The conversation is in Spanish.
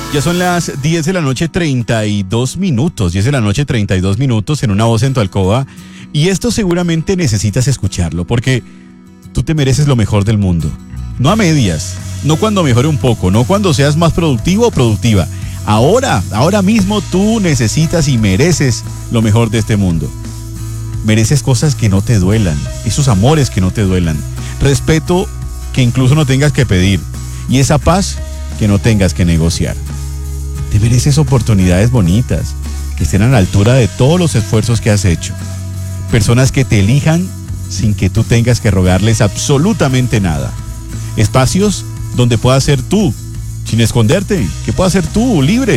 Ya son las 10 de la noche 32 minutos, 10 de la noche 32 minutos en Una Voz en tu Alcoba. Y esto seguramente necesitas escucharlo, porque tú te mereces lo mejor del mundo. No a medias, no cuando mejore un poco, no cuando seas más productivo o productiva. Ahora mismo tú necesitas y mereces lo mejor de este mundo. Mereces cosas que no te duelan, esos amores que no te duelan, respeto que incluso no tengas que pedir y esa paz que no tengas que negociar. Te mereces oportunidades bonitas, que estén a la altura de todos los esfuerzos que has hecho. Personas que te elijan sin que tú tengas que rogarles absolutamente nada. Espacios donde puedas ser tú, sin esconderte, que puedas ser tú, libre.